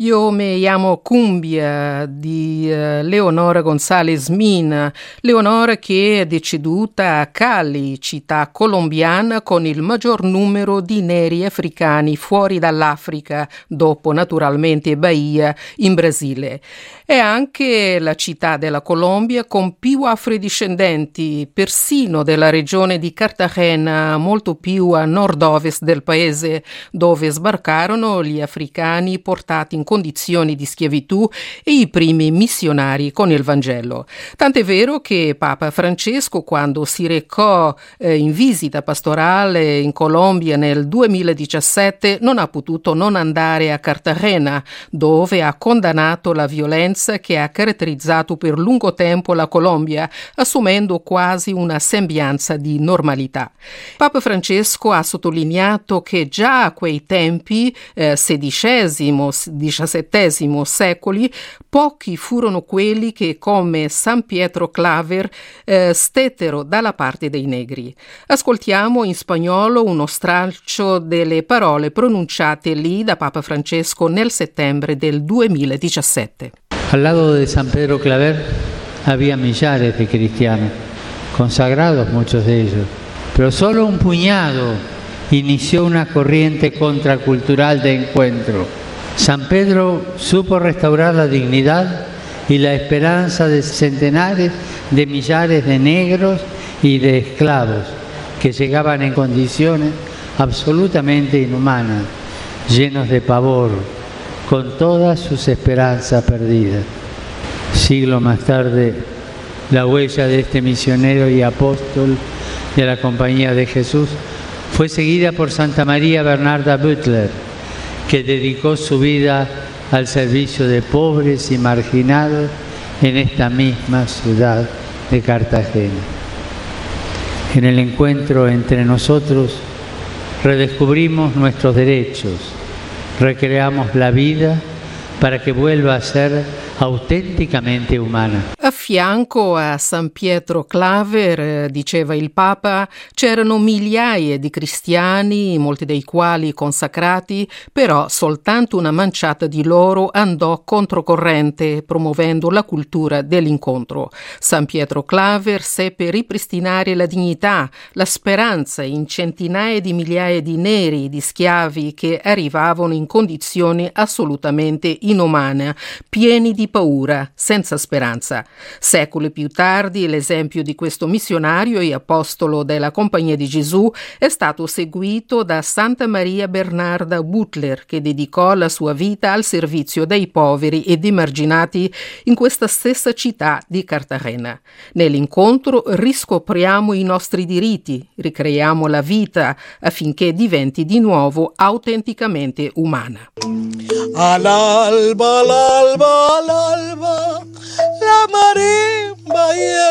Io me llamo Cumbia di Leonora González Mina. Leonora che è deceduta a Cali, città colombiana con il maggior numero di neri africani fuori dall'Africa, dopo naturalmente Bahia in Brasile. È anche la città della Colombia con più afrodiscendenti, persino della regione di Cartagena, molto più a nord-ovest del paese, dove sbarcarono gli africani portati in condizioni di schiavitù e i primi missionari con il Vangelo. Tant'è vero che Papa Francesco, quando si recò in visita pastorale in Colombia nel 2017, non ha potuto non andare a Cartagena, dove ha condannato la violenza che ha caratterizzato per lungo tempo la Colombia, assumendo quasi una sembianza di normalità. Papa Francesco ha sottolineato che già a quei tempi, XVI-XVII secoli, pochi furono quelli che, come San Pietro Claver, stettero dalla parte dei negri. Ascoltiamo in spagnolo uno stralcio delle parole pronunciate lì da Papa Francesco nel settembre del 2017. Al lado de San Pedro Claver había millares de cristianos, consagrados muchos de ellos, pero solo un puñado inició una corriente contracultural de encuentro. San Pedro supo restaurar la dignidad y la esperanza de centenares de millares de negros y de esclavos que llegaban en condiciones absolutamente inhumanas, llenos de pavor, con todas sus esperanzas perdidas. Siglos más tarde, la huella de este misionero y apóstol de la Compañía de Jesús fue seguida por Santa María Bernarda Butler, que dedicó su vida al servicio de pobres y marginados en esta misma ciudad de Cartagena. En el encuentro entre nosotros redescubrimos nuestros derechos, recreamos la vida para que vuelva a ser autenticamente umana. A fianco a San Pietro Claver, diceva il Papa, c'erano migliaia di cristiani, molti dei quali consacrati, però soltanto una manciata di loro andò controcorrente, promuovendo la cultura dell'incontro. San Pietro Claver seppe ripristinare la dignità, la speranza in centinaia di migliaia di neri, di schiavi che arrivavano in condizioni assolutamente inumane, pieni di paura, senza speranza. Secoli più tardi l'esempio di questo missionario e apostolo della Compagnia di Gesù è stato seguito da Santa Maria Bernarda Butler, che dedicò la sua vita al servizio dei poveri ed emarginati in questa stessa città di Cartagena. Nell'incontro riscopriamo i nostri diritti, ricreiamo la vita affinché diventi di nuovo autenticamente umana. Al alba, la marimba y el